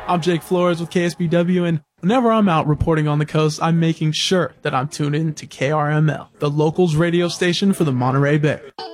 I'm Jake Flores with KSBW, and whenever I'm out reporting on the coast, I'm making sure that I'm tuned in to KRML, the locals radio station for the Monterey Bay.